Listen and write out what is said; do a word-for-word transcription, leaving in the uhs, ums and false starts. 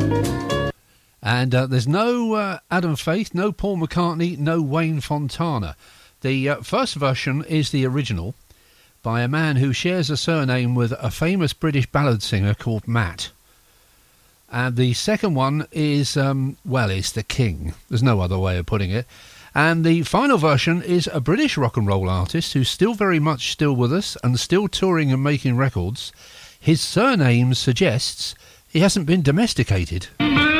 And uh, there's no uh, Adam Faith, no Paul McCartney, no Wayne Fontana. The uh, first version is the original by a man who shares a surname with a famous British ballad singer called Matt. And the second one is, um, well, it's the King. There's no other way of putting it. And the final version is a British rock and roll artist who's still very much still with us and still touring and making records. His surname suggests he hasn't been domesticated.